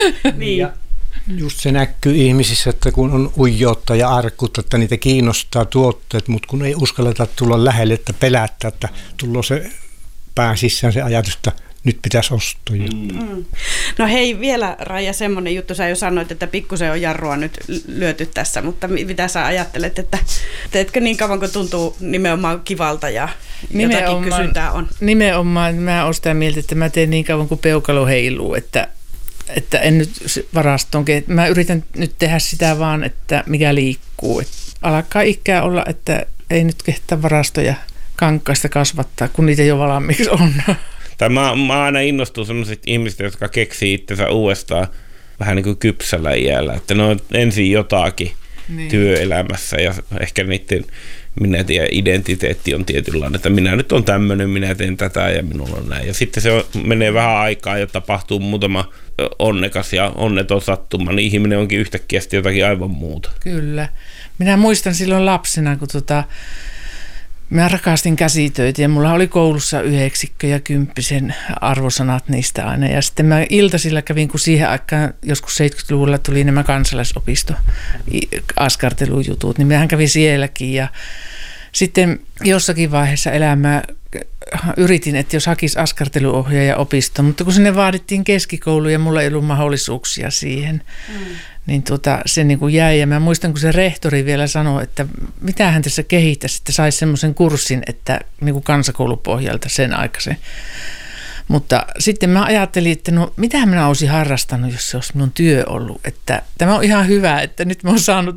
Niin. Ja just se näkyy ihmisissä, että kun on ujoutta ja arkuutta, että niitä kiinnostaa tuotteet, mutta kun ei uskalleta tulla lähelle, että pelättää, että tulee se pään sisään se ajatus, että nyt pitäisi ostaa. No hei, vielä Raija, semmoinen juttu, sä jo sanoit, että pikkusen on jarrua nyt lyöty tässä, mutta mitä sä ajattelet, että teetkö niin kauan, kun tuntuu nimenomaan kivalta ja jotakin kysyntää on? Nimenomaan, mä oon sitä mieltä, että mä teen niin kauan kuin peukalo heiluu, että en nyt varastoon, mä yritän nyt tehdä sitä vaan, että mikä liikkuu. Että alkaa ikää olla, että ei nyt kehtaa varastoja kankaista kasvattaa, kun niitä jo valmiiksi on. Mä aina innostun sellaisista ihmistä, jotka keksii itsensä uudestaan vähän niin kuin kypsällä iällä, että ne on ensin jotakin työelämässä ja ehkä niiden identiteetti on tietynlainen, että minä nyt on tämmöinen, minä teen tätä ja minulla on näin. Ja sitten se menee vähän aikaa ja tapahtuu muutama onnekas ja onneton sattuma, niin ihminen onkin yhtäkkiä sitten jotakin aivan muuta. Kyllä. Minä muistan silloin lapsena, kun mä rakastin käsitöitä ja mulla oli koulussa 9 ja 10 arvosanat niistä aina. Ja sitten mä iltasilla kävin, kun siihen aikaan joskus 70-luvulla tuli nämä kansalaisopisto askartelujutut, niin mähän kävin sielläkin. Ja sitten jossakin vaiheessa elämää yritin, että jos hakisi askarteluohjaaja opisto, mutta kun sinne vaadittiin keskikoulu ja mulla ei ollut mahdollisuuksia siihen, niin se niin kuin jäi. Ja mä muistan, kun se rehtori vielä sanoi, että mitä hän tässä kehittäisi, että saisi semmoisen kurssin, että niin kuin kansakoulupohjalta sen aikaisen. Mutta sitten mä ajattelin, että no mitähän minä olisin harrastanut, jos se olisi minun työ ollut. Että tämä on ihan hyvä, että nyt mä oon saanut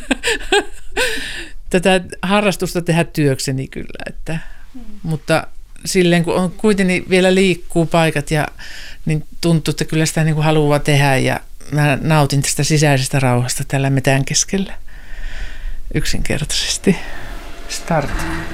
tätä harrastusta tehdä työkseni kyllä. Että, mutta silleen, kun on kuitenkin vielä liikkuu paikat, niin tuntuu, että kyllä sitä niin kuin haluaa tehdä ja mä nautin tästä sisäisestä rauhasta tällä metän keskellä yksinkertaisesti. Start.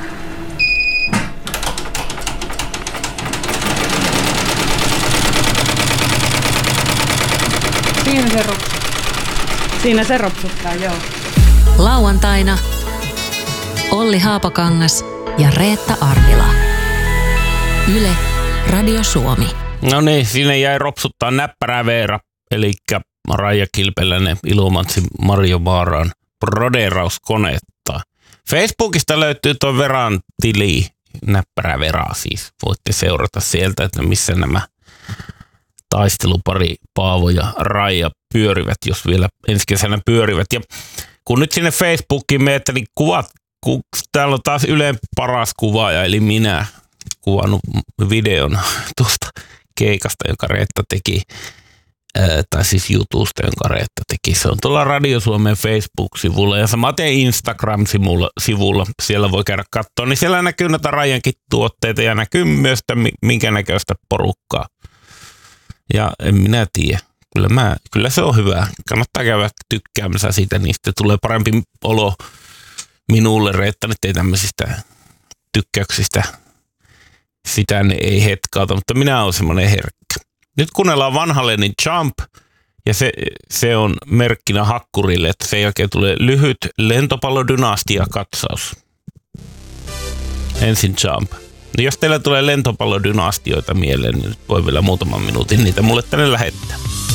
Siinä se ropsuttaa, joo. Lauantaina Olli Haapakangas ja Reetta Arvila. Yle, Radio Suomi. No niin, siinä jäi ropsuttaa näppärää Veera, eli Raija Kilpeläinen Ilomantsin Marjo Vaaraan brodeerauskonetta. Facebookista löytyy tuo Veran tili, näppärää Veraa siis. Voitte seurata sieltä, että missä nämä taistelupari Paavo ja Raija pyörivät, jos vielä ensi kesänä pyörivät. Ja kun nyt sinne Facebookiin menette, niin kuvat, kun täällä on taas Ylen paras kuvaaja, eli minä kuvannut videon tuosta keikasta, jonka Reetta teki, tai siis jutusta, jonka Reetta teki. Se on tuolla Radio Suomen Facebook-sivulla ja samaten Instagram-sivulla, siellä voi käydä katsoa, niin siellä näkyy näitä Raijankin tuotteita ja näkyy myös minkä näköistä porukkaa. Ja en minä tiedä. Kyllä se on hyvä. Kannattaa käydä tykkäämässä siitä, niin sitten tulee parempi olo minulle. Reetta nyt ei tämmöisistä tykkäyksistä sitä ei hetkauta, mutta minä olen semmoinen herkkä. Nyt kuunnellaan Vanha Lenin Jump, ja se on merkkinä hakkurille, että sen jälkeen tulee lyhyt lentopallodynastia-katsaus. Ensin Jump. No jos teillä tulee lentopallodynastioita mieleen, niin voi vielä muutaman minuutin niitä mulle tänne lähettää.